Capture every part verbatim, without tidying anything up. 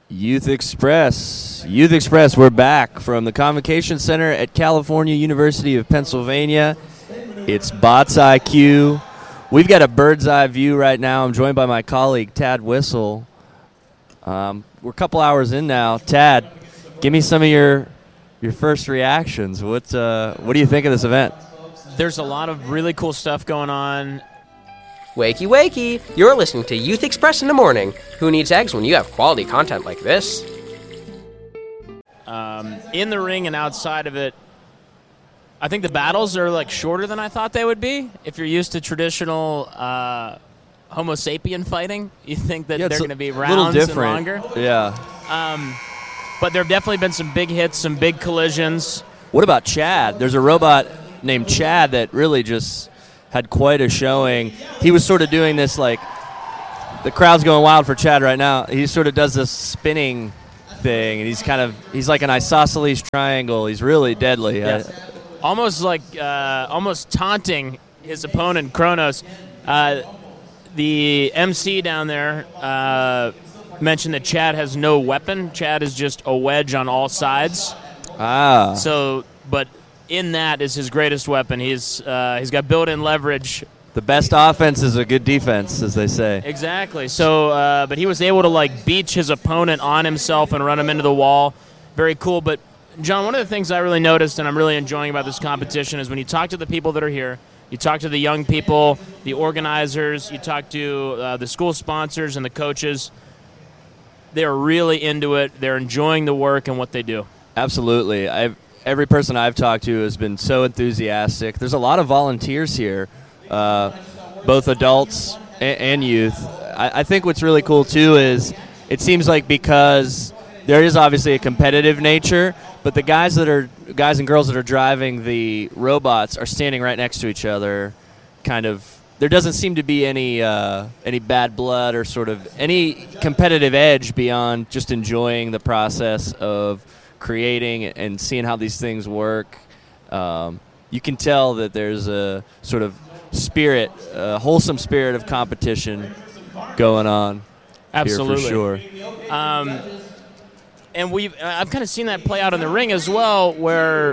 Youth Express. Youth Express, we're back from the Convocation Center at California University of Pennsylvania. It's Bots I Q. We've got a bird's eye view right now. I'm joined by my colleague, Tad Whistle. Um, we're a couple hours in now. Tad, give me some of your your first reactions. What, uh, what do you think of this event? There's a lot of really cool stuff going on. Wakey, wakey! You're listening to Youth Express in the morning. Who needs eggs when you have quality content like this? Um, in the ring and outside of it, I think the battles are like shorter than I thought they would be. If you're used to traditional uh, Homo sapien fighting, you think that Yeah, they're it's going to be a little rounds and different. longer. Yeah. Um, but there have definitely been some big hits, some big collisions. What about Chad? There's a robot named Chad that really just had quite a showing. He was sort of doing this, like, the crowd's going wild for Chad right now. He sort of does this spinning thing, and he's kind of, he's like an isosceles triangle. He's really deadly. Yeah. Almost like, uh, almost taunting his opponent, Kronos. Uh, the M C down there uh, mentioned that Chad has no weapon. Chad is just a wedge on all sides. Ah. So, but in that is his greatest weapon. He's uh, he's got built-in leverage. The best offense is a good defense, as they say. Exactly. So, uh, but he was able to like beach his opponent on himself and run him into the wall. Very cool. But John, one of the things I really noticed and I'm really enjoying about this competition is when you talk to the people that are here, you talk to the young people, the organizers, you talk to uh, the school sponsors and the coaches. They're really into it. They're enjoying the work and what they do. Absolutely. I've. Every person I've talked to has been so enthusiastic. There's a lot of volunteers here, uh, both adults and, and youth. I, I think what's really cool, too, is it seems like because there is obviously a competitive nature, but the guys that are guys and girls that are driving the robots are standing right next to each other. Kind of, there doesn't seem to be any uh, any bad blood or sort of any competitive edge beyond just enjoying the process of creating and seeing how these things work. Um, you can tell that there's a sort of spirit, a wholesome spirit of competition going on. Absolutely. Here for sure. Um, and we've I've kind of seen that play out in the ring as well, where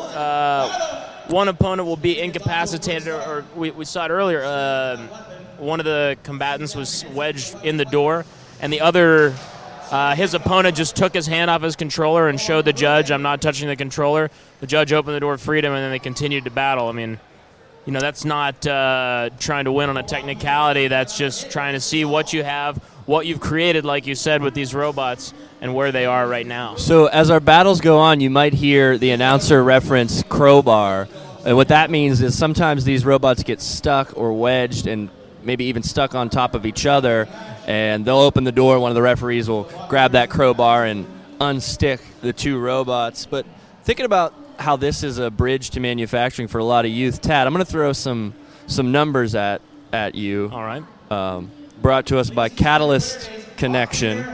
uh, one opponent will be incapacitated, or, or we, we saw it earlier. Uh, one of the combatants was wedged in the door, and the other. Uh, his opponent just took his hand off his controller and showed the judge, I'm not touching the controller. The judge opened the door, freed him, and then they continued to battle. I mean, you know, that's not uh, trying to win on a technicality. That's just trying to see what you have, what you've created, like you said, with these robots and where they are right now. So as our battles go on, you might hear the announcer reference crowbar. And what that means is sometimes these robots get stuck or wedged and maybe even stuck on top of each other, and they'll open the door. One of the referees will grab that crowbar and unstick the two robots. But thinking about how this is a bridge to manufacturing for a lot of youth, Tad, I'm going to throw some some numbers at at you. All right. Um, brought to us by Catalyst Connection,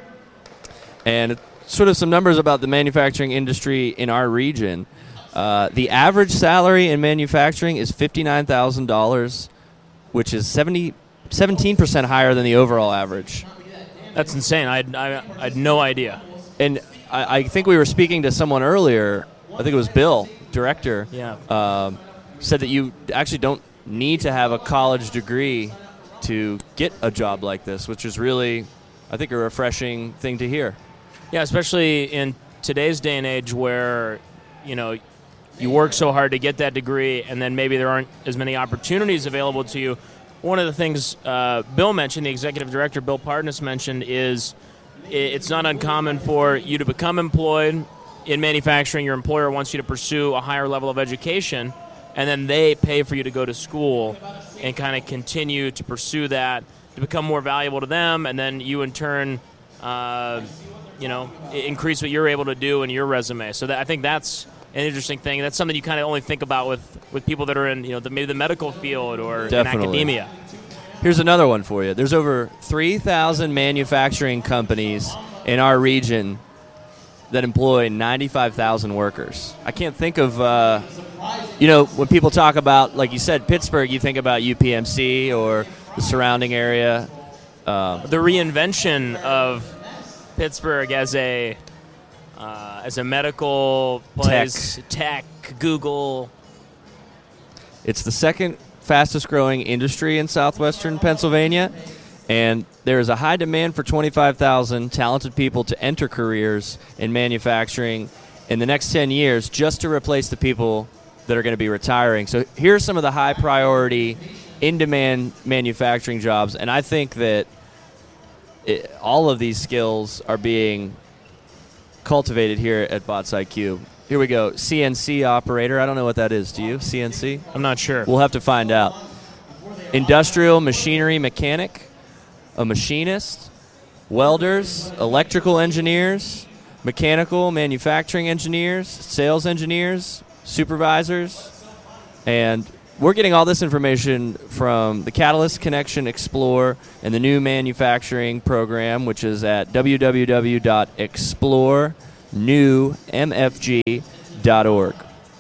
and sort of some numbers about the manufacturing industry in our region. Uh, the average salary in manufacturing is fifty-nine thousand dollars, which is seventy, seventeen percent higher than the overall average. That's insane. I had, I, I had no idea. And I, I think we were speaking to someone earlier, I think it was Bill, director, Yeah. um, said that you actually don't need to have a college degree to get a job like this, which is really, I think, a refreshing thing to hear. Yeah, especially in today's day and age where, you know, you work so hard to get that degree, and then maybe there aren't as many opportunities available to you. One of the things uh, Bill mentioned, the executive director, Bill Pardness, mentioned is it's not uncommon for you to become employed in manufacturing. Your employer wants you to pursue a higher level of education, and then they pay for you to go to school and kind of continue to pursue that to become more valuable to them, and then you in turn, uh, you know, increase what you're able to do in your resume. So that, I think that's an interesting thing. That's something you kind of only think about with, with people that are in, you know, the, maybe the medical field or Definitely. in academia. Here's another one for you. There's over three thousand manufacturing companies in our region that employ ninety-five thousand workers. I can't think of, uh, you know, when people talk about, like you said, Pittsburgh, you think about U P M C or the surrounding area. Um, The reinvention of Pittsburgh as a uh, as a medical place, tech. tech, Google. It's the second fastest growing industry in southwestern Pennsylvania, and there is a high demand for twenty-five thousand talented people to enter careers in manufacturing in the next ten years just to replace the people that are going to be retiring. So here are some of the high priority, in-demand manufacturing jobs, and I think that it, all of these skills are being cultivated here at Bots I Q. Here we go. C N C operator. I don't know what that is. Do you? C N C? I'm not sure. We'll have to find out. Industrial machinery mechanic, a machinist, welders, electrical engineers, mechanical manufacturing engineers, sales engineers, supervisors, and we're getting all this information from the Catalyst Connection Explore and the new manufacturing program, which is at w w w dot explore new m f g dot org.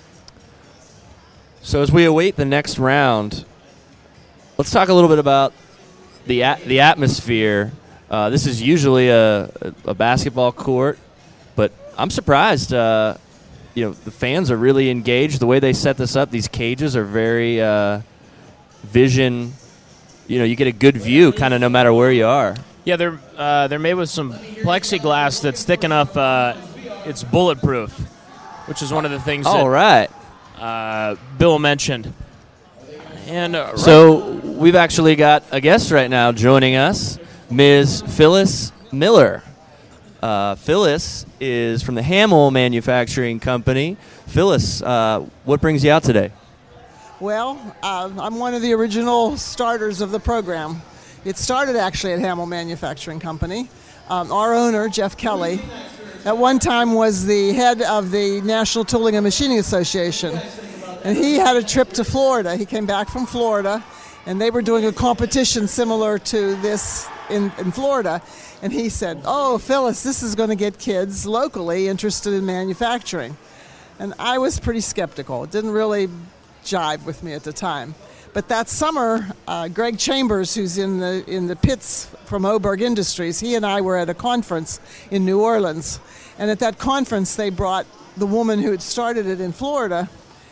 So as we await the next round, let's talk a little bit about the at- the atmosphere. Uh, this is usually a, a basketball court, but I'm surprised. Uh, you know, the fans are really engaged. The way they set this up, these cages are very uh, vision. You know, you get a good view, kind of no matter where you are. Yeah, they're uh, they're made with some plexiglass that's thick enough. Uh, it's bulletproof, which is one of the things. All that, right. Uh, Bill mentioned. And uh, right so we've actually got a guest right now joining us, Miz Phyllis Miller. Uh, Phyllis is from the Hamill Manufacturing Company. Phyllis, uh, what brings you out today? Well, uh, I'm one of the original starters of the program. It started actually at Hamill Manufacturing Company. Um, our owner, Jeff Kelly, at one time was the head of the National Tooling and Machining Association. And he had a trip to Florida. He came back from Florida, and they were doing a competition similar to this in, in Florida. And he said, oh, Phyllis, this is going to get kids locally interested in manufacturing. And I was pretty skeptical. It didn't really jive with me at the time. But that summer, uh, Greg Chambers, who's in the in the pits from Oberg Industries, he and I were at a conference in New Orleans. And at that conference, they brought the woman who had started it in Florida.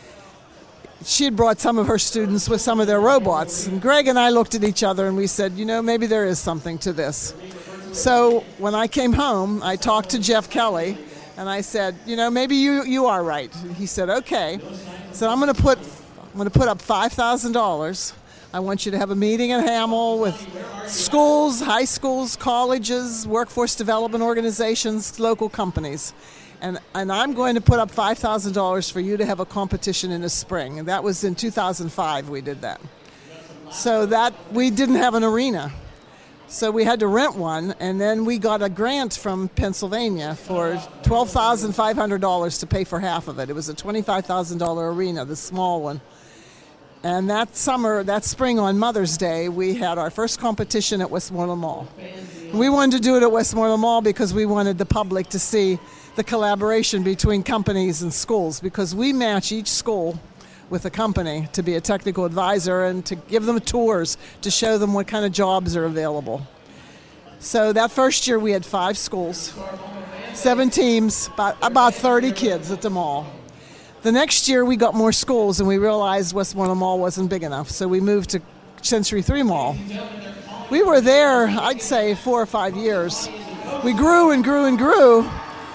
She had brought some of her students with some of their robots. And Greg and I looked at each other and we said, you know, maybe there is something to this. So when I came home, I talked to Jeff Kelly, and I said, you know, maybe you, you are right. He said, okay. So I'm going to put I'm going to put up five thousand dollars. I want you to have a meeting in Hamill with schools, high schools, colleges, workforce development organizations, local companies. And and I'm going to put up five thousand dollars for you to have a competition in the spring. And that was in two thousand five we did that. So that we didn't have an arena. So we had to rent one, and then we got a grant from Pennsylvania for twelve thousand five hundred dollars to pay for half of it. It was a twenty-five thousand dollars arena, the small one. And that summer, that spring on Mother's Day, we had our first competition at Westmoreland Mall. We wanted to do it at Westmoreland Mall because we wanted the public to see the collaboration between companies and schools, because we match each school with a company to be a technical advisor and to give them tours to show them what kind of jobs are available. So that first year we had five schools, seven teams, about, about thirty kids at the mall. The next year we got more schools and we realized Westmoreland Mall wasn't big enough, so we moved to Century three Mall. We were there, I'd say, four or five years. We grew and grew and grew,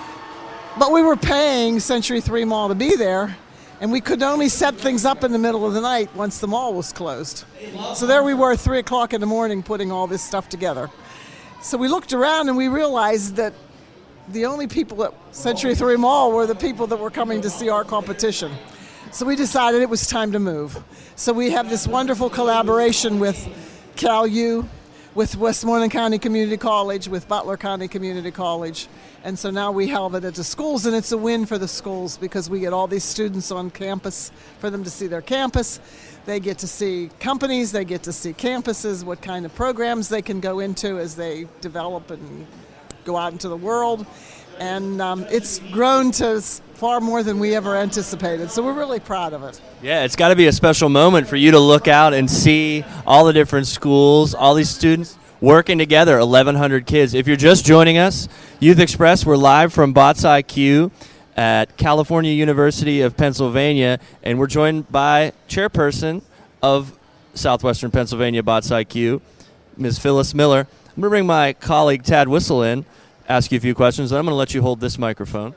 but we were paying Century three Mall to be there. And we could only set things up in the middle of the night once the mall was closed. So there we were, three o'clock in the morning, putting all this stuff together. So we looked around and we realized that the only people at Century three Mall were the people that were coming to see our competition. So we decided it was time to move. So we have this wonderful collaboration with Cal U, with Westmoreland County Community College, with Butler County Community College. And so now we have it at the schools, and it's a win for the schools because we get all these students on campus for them to see their campus. They get to see companies, they get to see campuses, what kind of programs they can go into as they develop and go out into the world. And um, it's grown to far more than we ever anticipated. So we're really proud of it. Yeah, it's got to be a special moment for you to look out and see all the different schools, all these students. working together, eleven hundred kids. If you're just joining us, Youth Express, we're live from Bots I Q at California University of Pennsylvania, and we're joined by chairperson of Southwestern Pennsylvania Bots I Q, Miz Phyllis Miller. I'm going to bring my colleague Tad Whistle in, ask you a few questions, and I'm going to let you hold this microphone.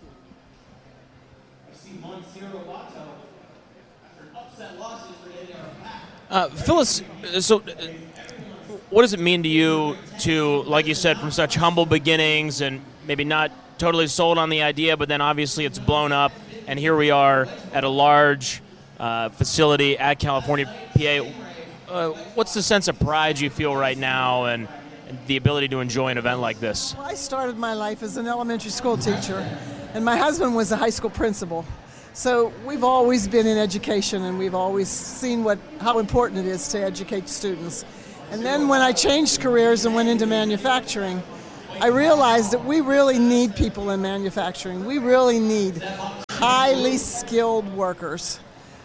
Uh, Phyllis, so uh, what does it mean to you to, like you said, from such humble beginnings and maybe not totally sold on the idea, but then obviously it's blown up, and here we are at a large uh, facility at California P A. Uh, what's the sense of pride you feel right now and, and the ability to enjoy an event like this? Well, I started my life as an elementary school teacher, and my husband was a high school principal. So we've always been in education, and we've always seen what how important it is to educate students. And then when I changed careers and went into manufacturing, I realized that we really need people in manufacturing. We really need highly skilled workers.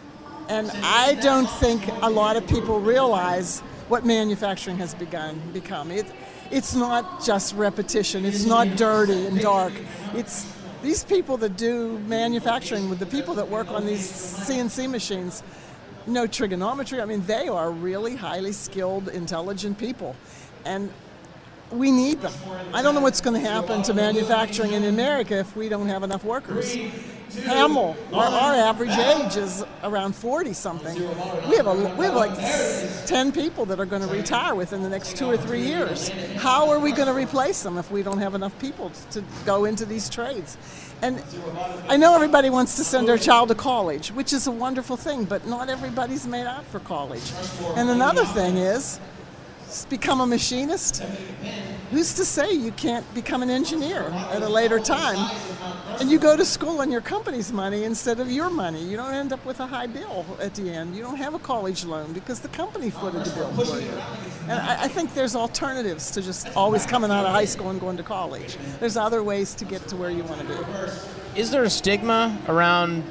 And I don't think a lot of people realize what manufacturing has begun become. It, it's not just repetition. It's not dirty and dark. It's these people that do manufacturing, with the people that work on these C N C machines, no trigonometry. I mean, they are really highly skilled, intelligent people. And we need them. I don't know what's going to happen to manufacturing in America if we don't have enough workers. Hamel, our, our average age is around forty something. We have a we have like ten people that are going to retire within the next two or three years. How are we going to replace them if we don't have enough people to go into these trades? And I know everybody wants to send their child to college, which is a wonderful thing, but not everybody's made out for college. And another thing is, become a machinist. Who's to say you can't become an engineer at a later time? And you go to school on your company's money instead of your money. You don't end up with a high bill at the end. You don't have a college loan because the company footed the bill for you. And I, I think there's alternatives to just always coming out of high school and going to college. There's other ways to get to where you want to be. Is there a stigma around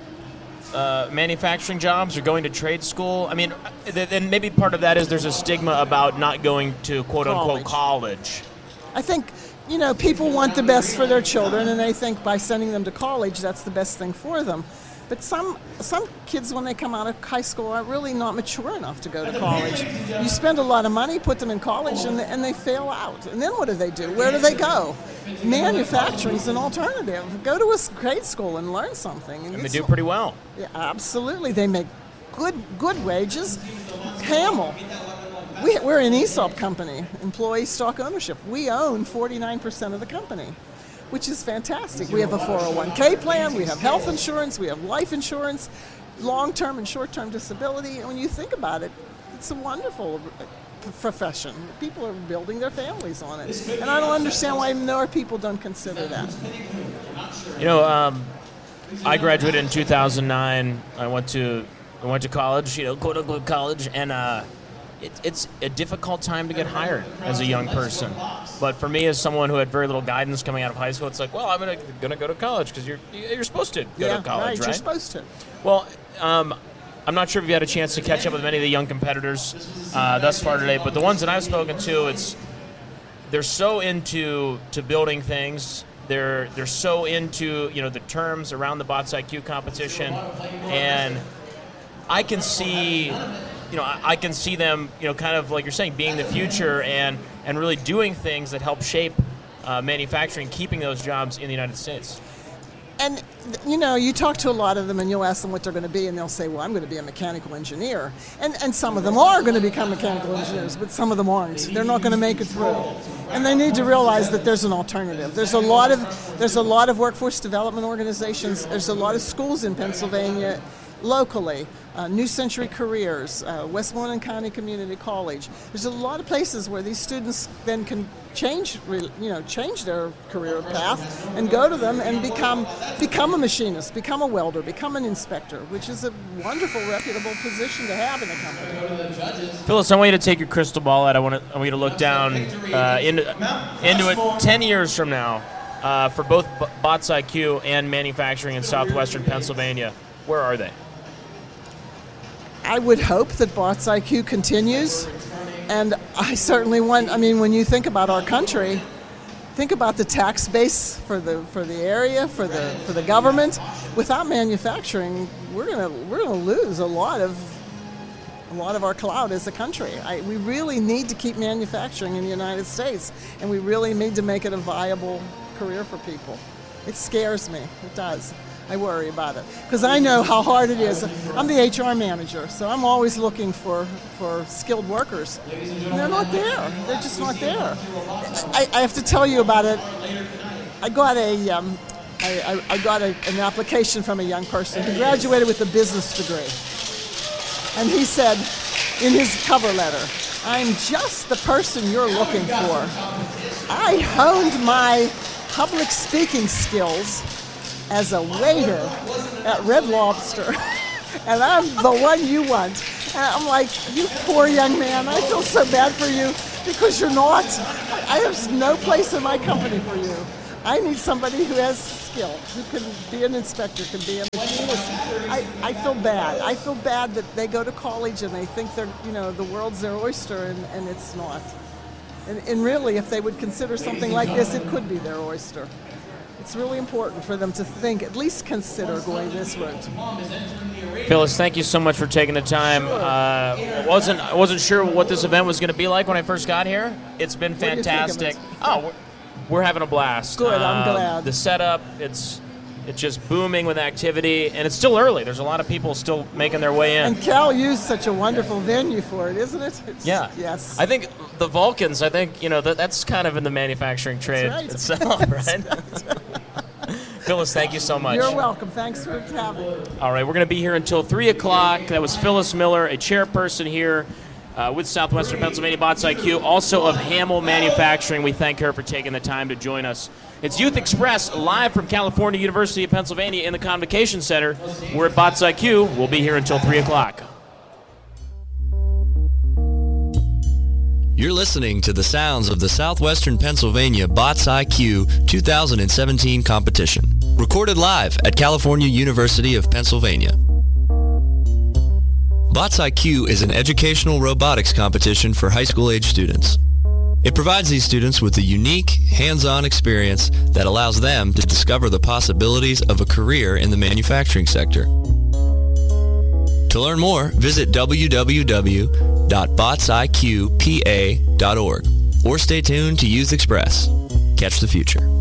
Uh, manufacturing jobs or going to trade school? I mean, th- then maybe part of that is there's a stigma about not going to quote-unquote college. I think, you know, people want the best for their children, and they think by sending them to college, that's the best thing for them. But some some kids, when they come out of high school, are really not mature enough to go to college. You spend a lot of money, put them in college, and, and they fail out. And then what do they do? Where do they go? Manufacturing is an alternative. Go to a trade school and learn something. And, and they do pretty well. Yeah, absolutely. They make good good wages. Hamel, we, we're an E S O P company, employee stock ownership. We own forty-nine percent of the company, which is fantastic. We have a four oh one k plan, we have health insurance, we have life insurance, long-term and short-term disability. And when you think about it, it's a wonderful profession. People are building their families on it. And I don't understand why more people don't consider that. You know, um, I graduated in two thousand nine. I went to I went to college, you know, quote-unquote college, and uh, it, it's a difficult time to get hired as a young person. But for me, as someone who had very little guidance coming out of high school, it's like, well, I'm gonna gonna go to college because you're you're supposed to go yeah, to college, right? right? You're supposed to. Well, um, I'm not sure if you had a chance to catch up with many of the young competitors uh, thus far today, but the ones that I've spoken to, it's they're so into to building things. They're they're so into you know the terms around the Bots I Q competition, and I can see. You know, I, I can see them, you know, kind of like you're saying, being the future and, and really doing things that help shape uh, manufacturing, keeping those jobs in the United States. And, you know, you talk to a lot of them and you'll ask them what they're going to be, and they'll say, well, I'm going to be a mechanical engineer. And and some of them are going to become mechanical engineers, but some of them aren't. They're not going to make it through. And they need to realize that there's an alternative. There's a lot of there's a lot of workforce development organizations. There's a lot of schools in Pennsylvania locally, uh, New Century Careers, uh, Westmoreland County Community College. There's a lot of places where these students then can change, you know, change their career path and go to them and become become a machinist, become a welder, become an inspector, which is a wonderful, reputable position to have in a company. Phyllis, I want you to take your crystal ball out. I want, to, I want you to look down uh, into, into it ten years from now uh, for both Bots I Q and manufacturing in southwestern Pennsylvania. Where are they? I would hope that Bots I Q continues And I certainly want, I mean, when you think about our country, think about the tax base for the for the area, for the for the government. Without manufacturing, we're gonna we're gonna lose a lot of a lot of our clout as a country. I, we really need to keep manufacturing in the United States, and we really need to make it a viable career for people. It scares me. It does. I worry about it because I know how hard it is. I'm the H R manager, so I'm always looking for, for skilled workers. And they're not there. They're just not there. I, I have to tell you about it. I got a um, I, I, I got a, an application from a young person who graduated with a business degree, and he said in his cover letter, "I'm just the person you're looking for. I honed my public speaking skills as a waiter at Red Lobster, and I'm the one you want." And I'm like, you poor young man, I feel so bad for you because you're not. I have no place in my company for you. I need somebody who has skill, who can be an inspector, can be a machinist. I, I feel bad. I feel bad that they go to college and they think they're, you know, the world's their oyster, and, and it's not. And, and really, if they would consider something like this, it could be their oyster. It's really important for them to think, at least consider going this route. Phyllis, thank you so much for taking the time. Sure. Uh, I wasn't I wasn't sure what this event was going to be like when I first got here. It's been What do you think of fantastic. it? Oh, we're, we're having a blast. Good, I'm Uh, glad. The setup, it's it's just booming with activity, and it's still early. There's a lot of people still making their way in. And Cal used such a wonderful venue for it, isn't it? It's, Yeah. Yes. I think the Vulcans, I think, you know, that, that's kind of in the manufacturing trade right. itself, right? Phyllis, thank you so much. You're welcome. Thanks for having me. All right, we're going to be here until three o'clock. That was Phyllis Miller, a chairperson here uh, with Southwestern Pennsylvania Bots I Q, also of Hamel Manufacturing. We thank her for taking the time to join us. It's Youth Express, live from California University of Pennsylvania in the Convocation Center. We're at Bots I Q. We'll be here until three o'clock. You're listening to the sounds of the Southwestern Pennsylvania Bots I Q two thousand seventeen competition, recorded live at California University of Pennsylvania. Bots I Q is an educational robotics competition for high school age students. It provides these students with a unique, hands-on experience that allows them to discover the possibilities of a career in the manufacturing sector. To learn more, visit w w w dot bots i q p a dot org or stay tuned to Youth Express. Catch the future.